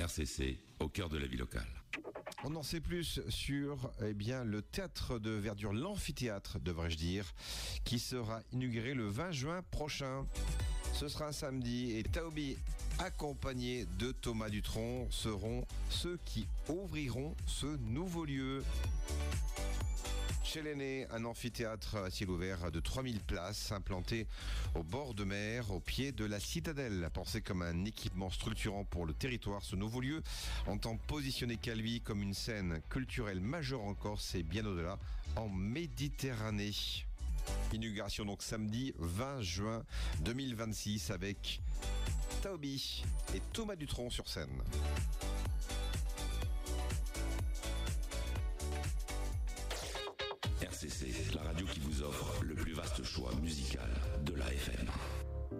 RCC, au cœur de la vie locale. On en sait plus sur le théâtre de verdure, l'amphithéâtre devrais-je dire, qui sera inauguré le 20 juin prochain. Ce sera un samedi et Taobi, accompagné de Thomas Dutronc, seront ceux qui ouvriront ce nouveau lieu. Chez l'Aîné, un amphithéâtre à ciel ouvert de 3000 places, implanté au bord de mer, au pied de la citadelle. Pensé comme un équipement structurant pour le territoire, ce nouveau lieu entend positionner Calvi comme une scène culturelle majeure en Corse et bien au-delà, en Méditerranée. Inauguration donc samedi 20 juin 2026 avec Taobi et Thomas Dutronc sur scène. RCC, la radio qui vous offre le plus vaste choix musical de l'AFM.